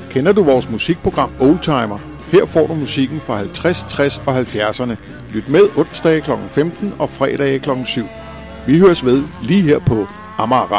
Kender du vores musikprogram Oldtimer? Her får du musikken fra 50, 60 og 70'erne. Lyt med onsdage kl. 15 og fredage kl. 7. Vi høres ved lige her på Amager